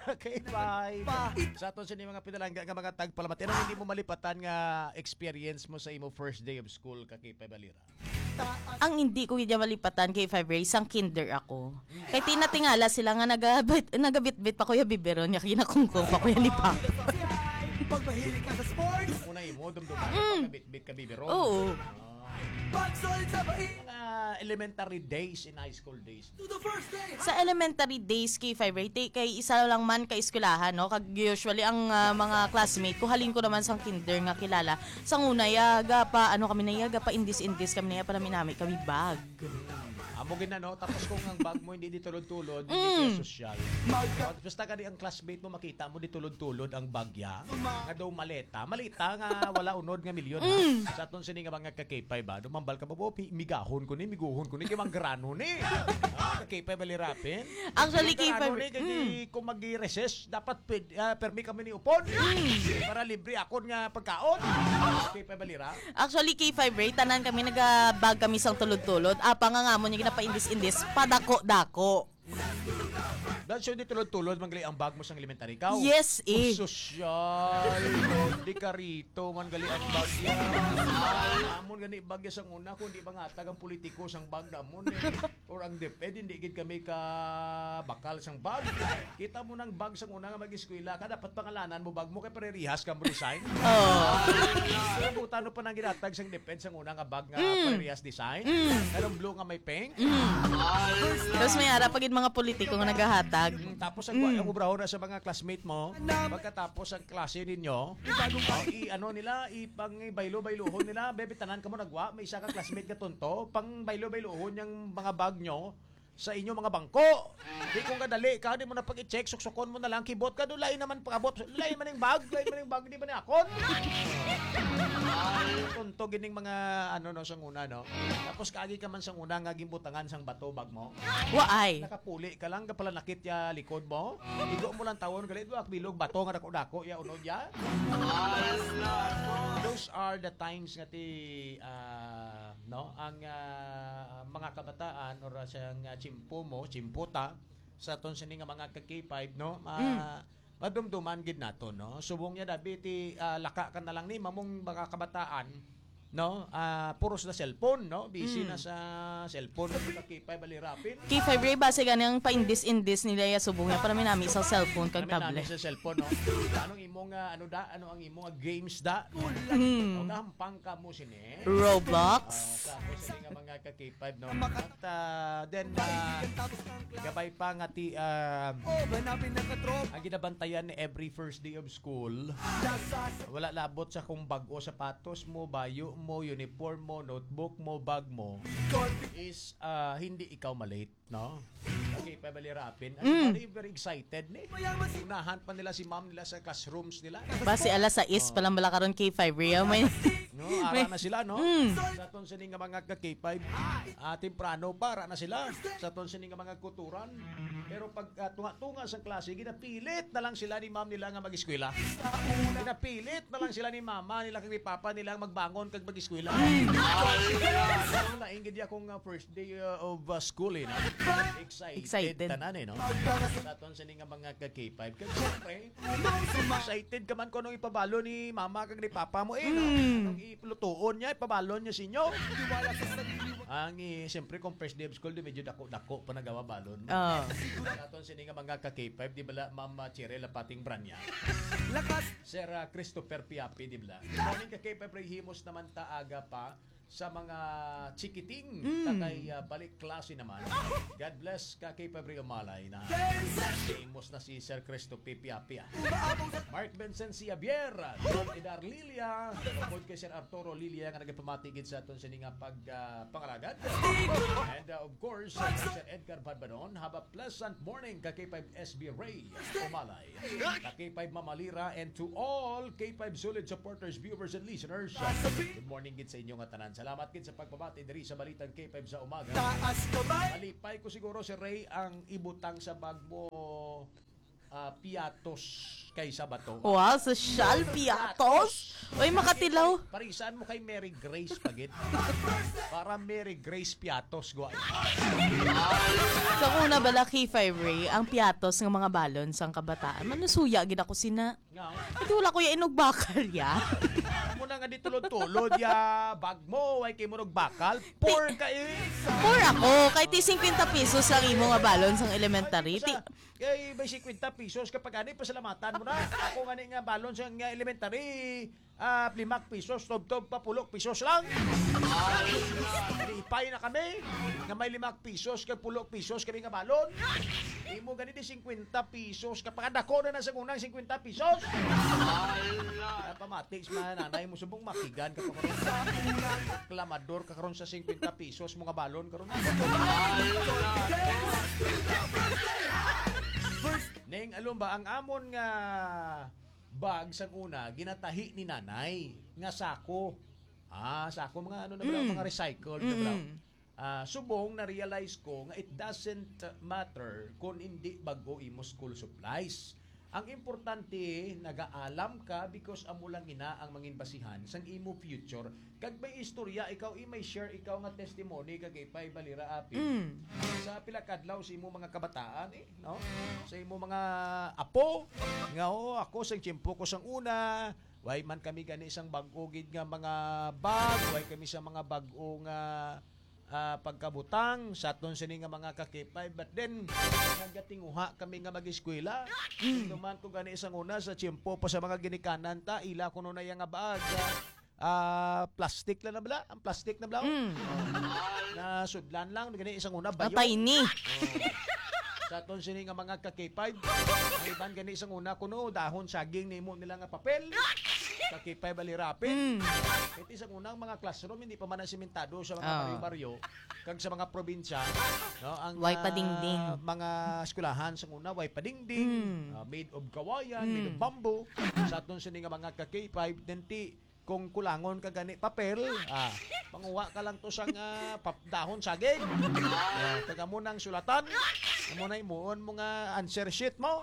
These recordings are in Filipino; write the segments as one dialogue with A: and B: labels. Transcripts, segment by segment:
A: K5. Sa aton sa mga pinalangga nga mga tagpalamat. Ano hindi mo malipatan nga experience mo sa imo first day of school ka K5 Balira?
B: Ang hindi ko gidya malipatan kay February, isang kinder ako. Kay tinatingala sila nga nagabit-bit pa kuya biberon, niya kinakungkong pa kuya lipa.
C: Pag mahilig ka sa sports,
A: Una imo dumduman bit ka bibiro.
B: Oo.
C: pag-solid sa bahi,
A: Mga elementary days in high school days.
C: to the first day.
B: Sa elementary days kay February, kay isa lang man kay eskwelahan, no? Kag usually ang mga classmate ko, halin ko naman sang kinder nga kilala. Sa una, yaga pa, ano kami na yaga pa, indis pa namin kami bag.
A: Amo gina no, tapos kung ang bag mo hindi ditulod-tulod, hindi ka social. Basta ka ang classmate mo makita mo ditulod-tulod ang bagya, nga daw malita nga wala unod nga milyon. Sa aton sini nga mga ka-K5 ba, dumambal ka ba po, migahon ko ni, miguhon ko ni, kay grano ni. Ka-K5 balirapin.
B: Actually, K5
A: kung mag-recess, dapat permi kami ni upon. Para libre ako nga pagkaon. K5 balira.
B: Actually, kay February, tanan kami nagabag kami sang tulod-tulod. Apa nga mo niya ginapaindis-indis, padako-dako.
A: Dahil siya hindi tulod-tulod, manggali ang bag mo sa elementary ka.
B: Yes, eh.
A: Social. Di ka rito, manggali ang bag yan. Amon gani bag yan sang una, kung di ba nga tagang politiko sang bag namon eh. Or ang DepEd, hindi gid kami ka bakal sang bag. Kita mo ng bag sang una nga mag-eskwela ka, dapat pangalanan mo bag mo kay parehas ka mo design. Pero butano pa nang ginatag sang DepEd sang una nga bag nga parehas design. Anong blue nga may pink.
B: Tapos may ara pagid mga politiko nga naghahatag.
A: Tapos ang ubrahon na sa mga classmate mo, pagkatapos ang klase ninyo, ano nila, ipang baylo-bayluhon nila, bebe tanan ka mo nagwa, may isa ka classmate ka tonto, pang baylo-bayluhon yung mga bag nyo sa inyo mga bangko. Di kung kadali ka, di mo na pag-i-check, suksukon mo na lang, kibot ka, doon lain naman pag-abot, lain man yung bag, di ba ni akon? Tonto gining mga ano no sang una no. Tapos kaagi ka man sang una nga gimbutangan sang bato bag mo.
B: Waay.
A: Nakapuli ka lang kapala nakit ya likod mo. Igo mo lang tawon galit wa bilog bato nga dako-dako ya unod ya. Those are the times nga ti no ang mga kabataan or sang chimputa sa ton sini nga mga ka-K5 no. Madumduman gid nato no. Subong niya dabi ti laka ka na lang ni mamong mga kabataan no, puros na cellphone, no? Busy na sa cellphone. K5 balirapin.
B: Kay February, base ganang pa-indis nila ya subong niya para minami sa cellphone kag
A: Namin
B: tablet.
A: sa cellphone, no? Anong imong ano ang imong games da? O gampang ka mo sini.
B: Roblox.
A: Tapos sa mga ka-K5, no? At then gabay pa nga ti
C: Hanapin na katrop,
A: ang ginabantayan ni every first day of school. Wala labot sa kung bag o sapatos mo, bayo mo, uniform mo, notebook mo, bag mo is hindi ikaw malate, no? Okay, pabalirapin. Very, very excited ni. Unahan pa nila si ma'am nila sa classrooms nila.
B: Base alas 6 pa lang bala karon kay February. May
A: No, ara na sila, no? Sa ton sini nga mga ka-K5, temprano pa, ara na sila. Sa ton sini nga mga kuturan. Pero pag tunga-tunga sa klase, ginapilit na lang sila ni ma'am nila nga mag-eskwela. Ginapilit na lang sila ni mama nila kag ni papa nila magbangon kag mag-eskwela. Naingid akong first day of school, eh, no? Excited tanan, eh, no? Sa ton sini nga mga ka-K5. Kag siyempre, excited ka man ko nung ipabalo ni mama kag ni papa mo, eh, no? Ilutuon niya, ipabalon niya sinyo. Ang siyempre kung first day of school, di medyo dako-dako pa nagawa balon. Aton sini nga mga ka-K5, di bala Mama Cheryl pating branya. Sir Christopher Piapi, di bala. Morning ka-K5, himos naman taaga pa sa mga chikiting takay balik klase naman. God bless ka kay Pabre Umalay na famous na si Sir Cristo Pipiapia. Mark Benson si Javier, Don Edar Lilia, tungkol kay Sir Arturo Lilia nga nagpamatigid sa aton sining pag pangalagad. And of course, Sir Edgar Badbanon, have a pleasant morning ka K5 SB Ray Umalay. Ka K5 Mamalira and to all K5 solid supporters, viewers and listeners. Good morning gid sa inyo nga tanan. Salamat gid sa pagbabati diri sa Balitang K5 sa umaga.
C: taas kamay.
A: Malipay ko siguro si Ray ang ibutang sa bag mo piatos kaysa bato.
B: Wow, social piatos. Uy, makatilaw.
A: Parisan mo kay Mary Grace pagit. Para Mary Grace piatos gwa.
B: Sa una bala kay Ray, ang piatos ng mga balon sang kabataan. Manusuya gid ako sina.
A: Nga.
B: Ito wala ko ya inog bakal ya.
A: Muna nga di tulod-tulod ya bag mo ay kay munog bakal. Poor ka eh.
B: Or ako, kahit 50 pesos lang imo nga balon sang elementary.
A: Kay may 50 pesos kapag ani pasalamatan mo na. Ako nga nga balon sa nga elementary 5 pesos, tob-tob pa 10 pesos lang. Ipay na kami nga may 5 pesos kay 10 pesos kami nga balon. Imo gani di 50 pesos kapag dako na sa unang 50 pesos. Pamatik man nanay mo subong makigan ka pa klamador ka karon sa 50 pesos mga balon karon. Ning alom ba ang amon nga bag sa una ginatahi ni nanay nga sako. Sako mga ano na ba mga recycled na ba. Subong na realize ko nga it doesn't matter kung hindi bago imo school supplies. Ang importante nagaalam ka because amo lang ina ang mangin basihan sang imo future. Kag may istorya ikaw may share ikaw nga testimony kag ipay balira api. Sa pila kadlaw sa imo mga kabataan no? Sa imo mga apo nga ako sang tiempo ko sang una, way man kami gani isang bag-o gid nga mga bag, way kami sa mga bag-o nga pagkabutang sa aton sini nga mga kakipay, but then nagatinguha kami nga mag-eskwela. Duman ko gani isang una sa tiempo pa sa mga ginikanan ta ila kuno na yang nga bag plastic lang na bala, ang plastic na bala. Na sudlan lang gani isang una bayo.
B: Tiny.
A: Sa aton sini nga mga kakipay, ang iban gani isang una kuno dahon saging nimo nila nga papel. Kakipay balirapin. Ito isang unang mga classroom hindi pa man simentado sa mga baryo-baryo kag sa mga probinsya, no, ang
B: way padingding
A: mga eskwelahan sa una way padingding, made of kawayan, made of bamboo. Sa aton sini nga mga kakipay denti kung kulangon ka gani papel, panguha ka lang to sang dahon saging. Taga mo nang sulatan, amo na imuon mo nga answer sheet mo.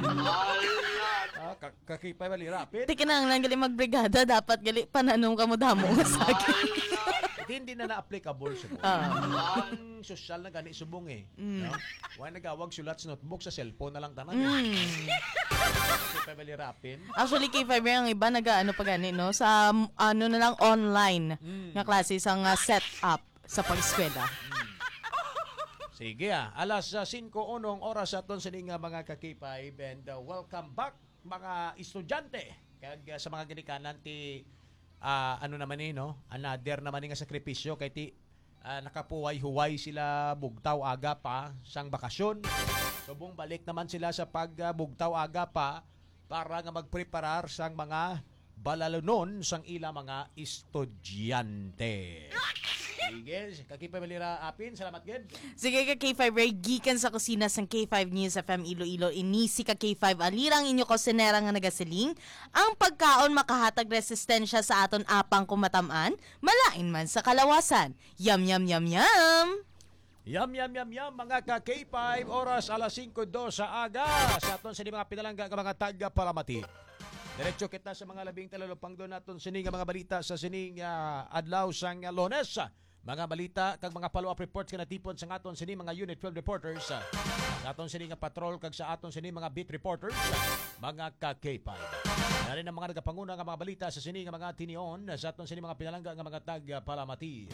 A: Kakipay balirapin.
B: Di ka nang gali magbrigada, dapat gali pananong ka mo damo nga saging.
A: Hindi na na-applicable sa ang social na gani subong no? Why nagawag sulat sa notebook sa cellphone na lang tanan. Kakipay balirapin.
B: Actually, kay Fiverr ang iba nag-ano pa gani, no? Sa ano na lang online nga klase sang setup sa pag-eskwela.
A: Sige alas 5:00 oras aton sa mga kakipay and welcome back mga estudyante kag sa mga ginikanan ti ano naman no? Another naman nga sakripisyo kay ti nakapuway-huway sila bugtaw aga pa sang bakasyon. Subong balik naman sila sa pagbugtaw aga pa para nga magpreparar sang mga balalunon sang ila mga estudyante. Sige, kakipay balira apin, salamat gid.
B: Sige ka K5 Ray, gikan sa kusina sang K5 News FM Iloilo, inisi ka K5 alirang inyo kusinera nga nagasiling, ang pagkaon makahatag resistensya sa aton apang kumatamaan, malain man sa kalawasan. Yum yum yum yum!
A: Yum mga ka-K5 oras alas 5:02 sa aga sa aton sa mga pinalangga nga mga taga Palamati. Diretso kita sa mga labing talalupang doon naton sining mga balita sa sining adlaw sang Lunes. Mga balita kag mga follow-up reports nga natipon sa aton sining mga Unit 12 reporters. Sa aton sining nga patrol kag sa aton sining mga beat reporters, mga ka-K5. Narin ang mga nagapanguna nga mga balita sa sining nga mga tinion sa aton sining mga pinalangga nga mga taga Palamati.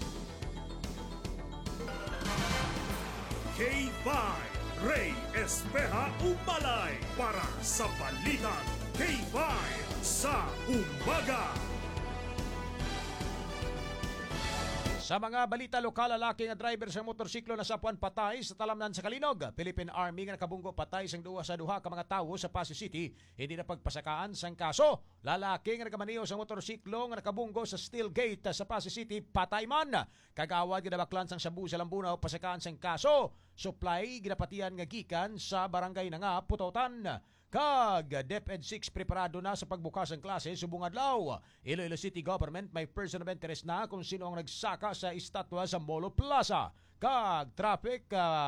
D: K5 Ray Espeja Umalay para sa Balitan K5 sa Umaga.
A: Sa mga balita lokal, lalaki nga driver sa motorsiklo na sapuan patay sa talamnan sa Kalinog. Philippine Army nga nakabunggo patay sang duha ka mga tawo sa Pasig City. Hindi na pagpasakaan sang kaso. Lalaki nga nagamaniyo sa motorsiklo nga nakabunggo sa Steel Gate sa Pasig City patay man. Kagawad ginabaklan sang Shabu sa Lambunaw pasakaan sang kaso. Supply ginapatian nga gikan sa barangay na nga Putotan. Kag DepEd 6 preparado na sa pagbukas ng klase subong adlaw. Iloilo City Government may person of interest na kung sino ang nagsaka sa estatwa sa Molo Plaza. Kag traffic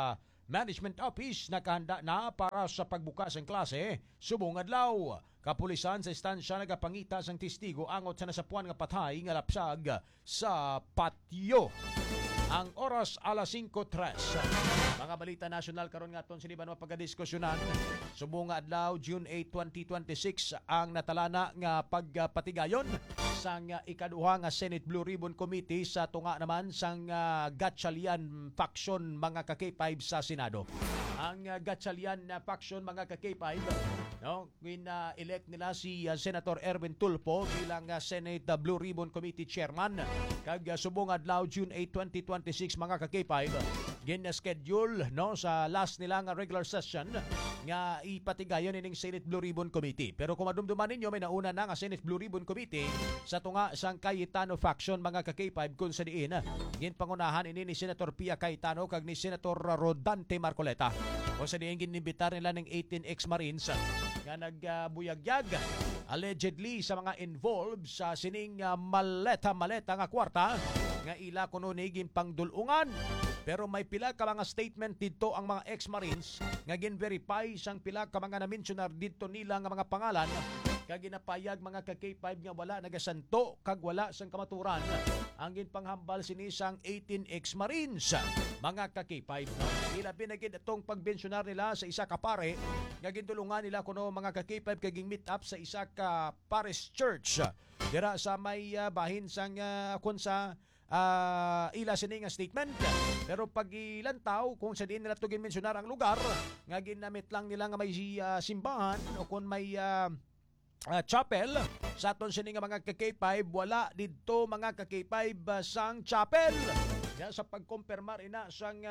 A: Management Office nakahanda na para sa pagbukas ng klase subong adlaw. Kapulisan sa istansya nagapangita sang testigo angot sa nasapuan nga patay nga lapsag sa patio. Ang oras alas 5:03. Mga balita nasyonal karon nga aton siniban mapagdiskusyonan. Subong nga adlaw June 8, 2026 ang natalana nga pagpatigayon sang ikaduha nga Senate Blue Ribbon Committee sa tunga naman sang Gatchalian faction mga ka-K5 sa Senado. Ang Gatchalian faction mga ka-K5 elect nila si Senator Erwin Tulfo bilang Senate Blue Ribbon Committee Chairman. Kag subong adlaw June 8, 2026 mga ka-K5 gin-schedule sa last nila nga regular session nga ipatigayon ining Senate Blue Ribbon Committee. Pero kung madumduman ninyo, may nauna na nga Senate Blue Ribbon Committee sa tunga sang Cayetano faction mga ka-K5 kung sa diin ginpangunahan ini ni Senator Pia Cayetano kag ni Senator Rodante Marcoleta. Kung sa diin ginimbitar nila ng 18 ex-Marines nga nagbuyagyag allegedly sa mga involved sa sining maleta nga kwarta nga ila kuno ni ginpangdulungan. Pero may pila ka mga statement dito ang mga ex-Marines nga gin-verify sang pila ka mga na-mentionar dito nila nga mga pangalan kag ginapayag mga ka-K5 nga wala nagasanto kag wala sang kamaturan ang ginpanghambal sini sang 18 ex-Marines mga ka-K5. Ila pinagid atong pagbensyunar nila sa isa ka pare nga gindulungan nila kuno mga ka-K5 kag meet up sa isa ka parish church dira sa may bahin sang kun sa ila sini nga statement. Pero pag ilantaw kung sa diin nila to ginmensionar ang lugar nga ginamit lang nila nga may simbahan o kung may chapel sa aton sini nga mga ka-K5 wala didto mga ka-K5 sang chapel. Sa pagkumpirmar ina sang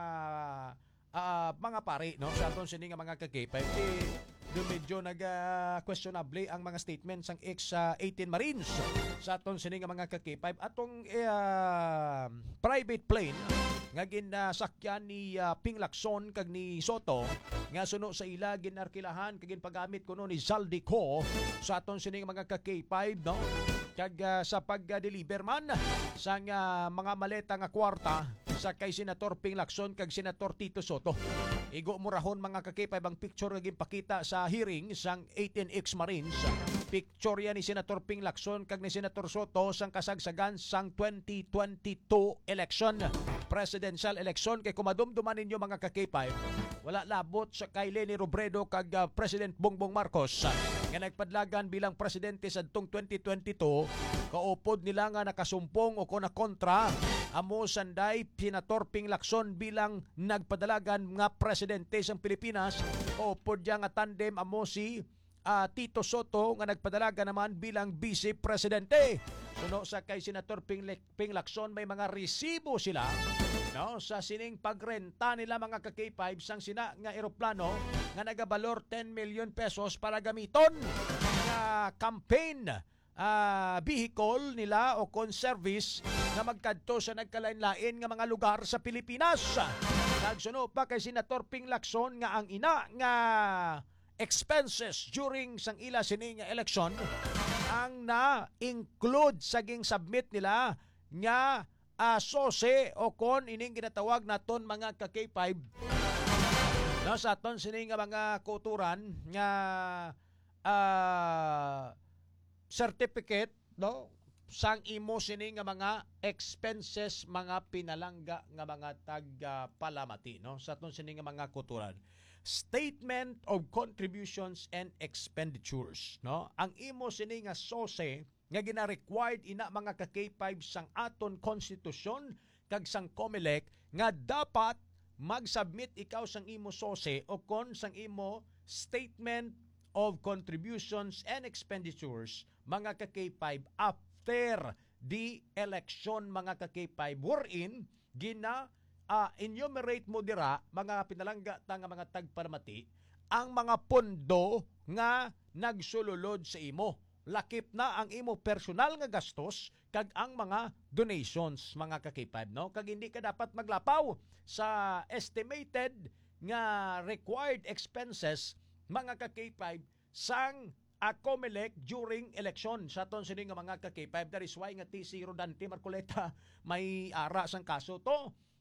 A: mga pari sa aton sini nga mga ka-K5 medyo nag-questionable ang mga statements ng ex-18 Marines sa aton sini nga mga ka-K5 atong private plane nga ginasakyan ni Ping Lacson kag ni Soto nga suno sa ila ginarkilahan kag ginpagamit kuno ni Zaldico sa aton sini nga mga ka-K5 kag sa pag-deliver man sa mga maleta nga kwarta sa kay Senator Ping Lacson kag Senator Tito Soto. Igo murahon mga ka-K5 ang picture nga ginpakita sa hearing sang 18 ex-Marines. Picture yan ni Senator Ping Lacson kag ni Senator Soto sang kasagsagan sang 2022 election. Presidential election kay kumadumduman ninyo mga ka-K5 wala labot sa kay Leni Robredo kag President Bongbong Marcos nga nagpadlagan bilang presidente sa 2022 kaupod nila nga nakasumpong o na kontra amo sanday Senator Ping Lacson bilang nagpadalagan nga presidente sa Pilipinas kaupod yang nga tandem amo si Tito Soto nga nagpadalaga naman bilang vice presidente. Suno sa kay Senator Ping Lacson may mga resibo sila sa sining pagrenta nila mga ka-K5 sang sina nga eroplano nga nagabalor 10 million pesos para gamiton nga campaign vehicle nila o kon service na magkadto sa nagkalain-lain nga mga lugar sa Pilipinas. Nagsuno pa kay Senator Ping Lacson nga ang ina nga expenses during sang ila sining election ang na-include saging submit nila nga sose o kon ining ginatawag naton mga ka-K5 sa aton sining mga kuturan nga certificate sang imo sini nga mga expenses mga pinalangga nga mga palamati sa aton sini nga mga kuturan. Statement of contributions and expenditures ang imo sini nga sose nga gina-required ina mga ka-K5 sang aton konstitusyon kag sang COMELEC nga dapat mag-submit ikaw sang imo sose o kon sang imo statement of contributions and expenditures mga ka-K5 after the election mga ka-K5 wherein enumerate mo dira mga pinalangga ta nga mga tagparamati ang mga pondo nga nagsululod sa imo. Lakip na ang imo personal nga gastos kag ang mga donations mga ka-K5 kag hindi ka dapat maglapaw sa estimated nga required expenses mga ka-K5 sang COMELEC during election sa aton sini nga mga ka-K5. That is why nga si Rodante Marcoleta may ara sang kaso to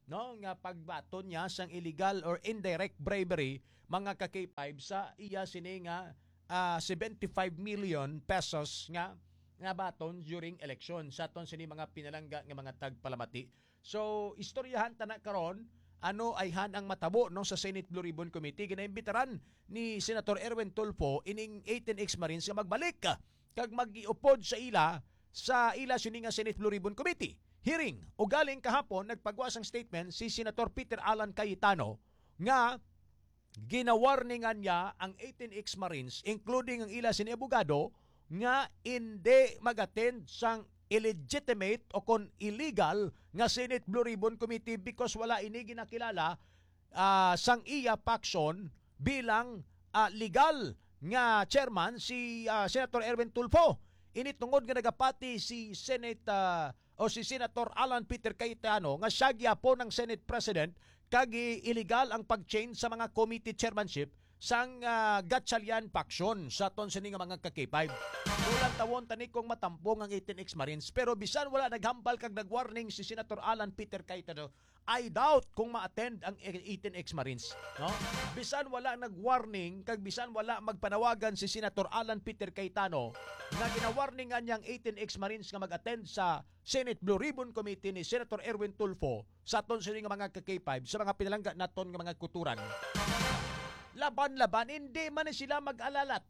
A: no nga pagbaton niya sang illegal or indirect bribery mga ka K5 sa iya sini nga 75 million pesos nga baton during election sa aton sini mga pinalangga nga mga tagpalamati. So istoryahan ta na karon ano ay han ang matabo no sa Senate Blue Ribbon Committee ginaimbitaran ni Senator Erwin Tulfo ining 18 ex-Marines nga magbalik kag mag-iupod sa ila sini nga Senate Blue Ribbon Committee hearing. O galing kahapon nagpagawas ang statement si Senator Peter Alan Cayetano nga ginawarningan niya ang 18 ex-Marines including ang ila sini abogado nga hindi mag-attend sang illegitimate o kon illegal nga Senate Blue Ribbon Committee because wala ini ginakilala sang iya faction bilang legal nga chairman si Senator Erwin Tulfo. Init tungod nga nagapati si Senator Alan Peter Cayetano nga siya po ng Senate President kag illegal ang pag-change sa mga committee chairmanship sang Gatchalian faction sa ton sini nga mga ka-K5. Ulang tawon tani kong matampong ang 18 ex-Marines pero bisan wala naghambal kag nagwarning si Senator Alan Peter Cayetano, I doubt kung ma-attend ang 18 ex-Marines, no? Bisan wala nagwarning kag bisan wala magpanawagan si Senator Alan Peter Cayetano na ginawarningan niyang 18 ex-Marines nga mag-attend sa Senate Blue Ribbon Committee ni Senator Erwin Tulfo sa ton sini nga mga ka-K5 sa mga pinalangga naton nga mga kuturan. Laban-laban, hindi man sila mag-alala.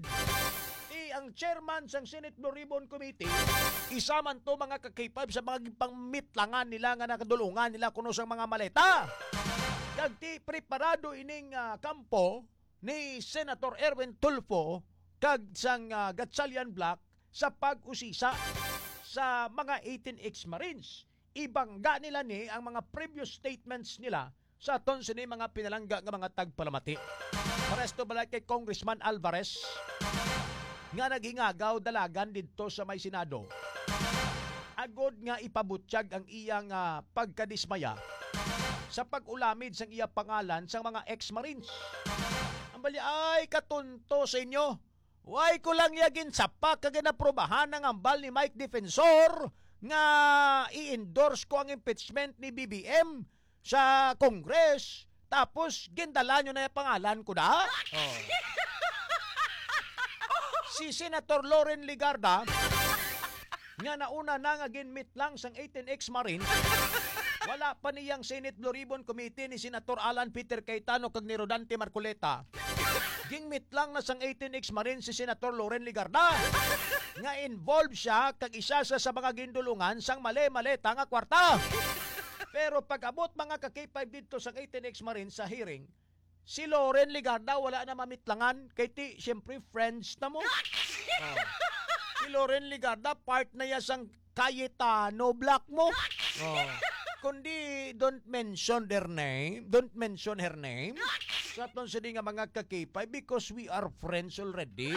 A: Ang chairman sang Senate Blue Ribbon Committee, isa man to mga ka-K5 sa mga pangmitlangan nila nga nakadulungan nila kuno sa mga maleta. Kag ti preparado ining kampo ni Senator Erwin Tulfo kag sang Gatchalian Block sa pag-usisa sa mga 18 ex-Marines. Ibangga nila ni ang mga previous statements nila sa aton sini mga pinalangga nga mga tagpalamati. Paresto bala kay Congressman Alvarez nga nagingagaw dalagan didto sa may Senado. Agod nga ipabutsyag ang iyang pagkadismaya sa pag-ulamid sang iya pangalan sang mga ex-Marines. Ang bali ay katunto sa inyo. Why ko lang yagin sapak kag naprobahan ang ambal ni Mike Defensor nga i-endorse ko ang impeachment ni BBM sa Congress, tapos gindala nyo na yung pangalan ko na. Si Senator Loren Legarda nga nauna na nga ginmit lang sang 18 ex-Marine, wala pa niyang Senate Blue Ribbon Committee ni Senator Alan Peter Cayetano kag ni Rodante Marcoleta. Gingmit lang na sang 18 ex-Marine si Senator Loren Legarda nga involved siya kag isa sa mga gindulungan sang mali-maleta nga kwarta. Pero pag-abot mga ka-K5 dito sa 18 ex-Marines sa hearing, si Loren Legarda wala na mamitlangan kay ti siyempre friends na mo. Si Loren Legarda part na yasang Cayetano Black mo. Kundi don't mention her name sa aton sini nga mga ka-K5 because we are friends already.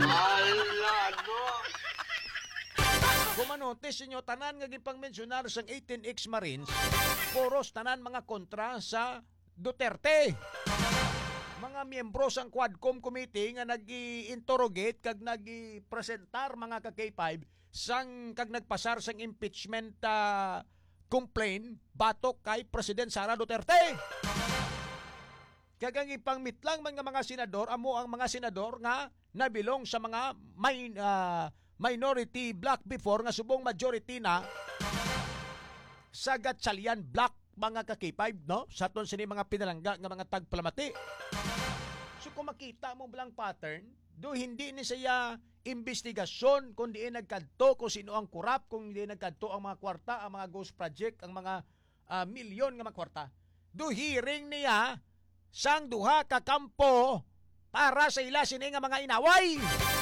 A: Kumanotes inyo tanan nga gipangmensionar sang 18 ex-Marines, puros tanan mga kontra sa Duterte. Mga miyembro sang Quadcom Committee nga nag-interrogate kag nag-presentar mga ka-K5 sang kag nagpasar sang impeachment complaint batok kay President Sara Duterte. Kag ang ipangmitlang mga senador amo ang mga senador nga nabilong sa mga minority block before nga subong majority na sa Gatchalian Block mga ka-K5, no? Sa aton sini mga pinalangga nga mga tagpalamati. So kung makita mo bilang pattern, do hindi ni siya investigasyon kung di nagkadto kung sino ang kurap, kung di nagkadto ang mga kwarta, ang mga ghost project, ang mga milyon nga mga kwarta. Do hearing niya sang duha ka kampo para sa ila sini nga mga inaway.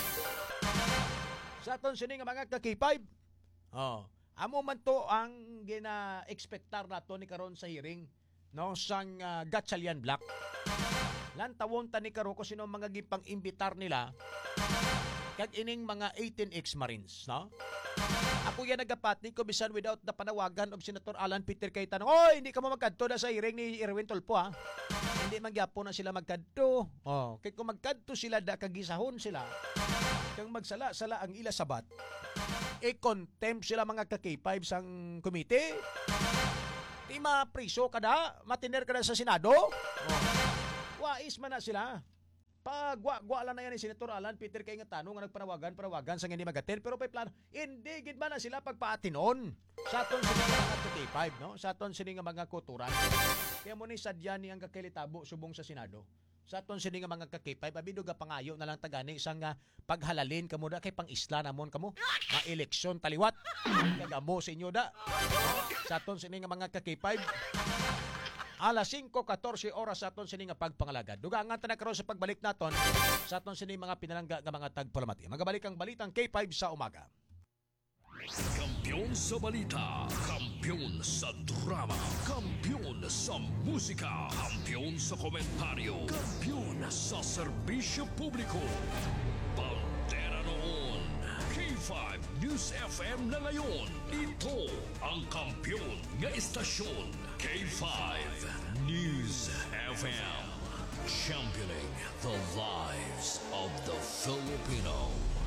A: Sa aton sini nga mga ka-K5. Amo man to ang gina-expectar nato ni karon sa hearing no sang Gatchalian Block. Lan tawon ta ni karon ko sino mga gipang imbitar nila kag ining mga 18 ex-Marines, no? Ako yan nagapati ko bisan without na panawagan og Senator Alan Peter Cayetano. Oy, hindi ka mo magkadto na sa hearing ni Erwin Tulfo, ha? Hindi magyapon na sila magkadto. Kay kung magkadto sila da kagisahon sila. Kung magsala-sala ang ila sabat, contempt sila mga ka-K5 sang committee. Di mapriso ka na, matiner ka na sa Senado. Wais man na sila. Pagwa lang na yan ni Senator Alan Peter kay nga tanong nga nagpanawagan sa hindi magaten pero pay plano hindi gid ba na sila pagpaatinon sa aton sini nga mga T5 no sa aton sini nga mga kuturan kaya mo ni sadya ni ang kakilitabo subong sa Senado sa aton sini nga mga K5 abido ga pangayo na lang tagani isang paghalalin kamo da kay pang-isla namon kamo ma-eleksyon taliwat kagamo sa inyo da sa aton sini nga mga K5 alas 5:14 oras sa aton sini nga pagpangalagad. Dugangan ta na karon sa pagbalik naton sa aton sini mga pinalangga nga mga tagpalamati. Magabalik ang balitang K5 sa umaga.
E: Kampiyon sa balita, kampiyon sa drama, kampiyon sa musika, kampiyon sa komentaryo, kampiyon sa serbisyo publiko. Pantera noon, K5 News FM na ngayon. Ito ang kampiyon nga istasyon. K5 News FM, championing the lives of the Filipino.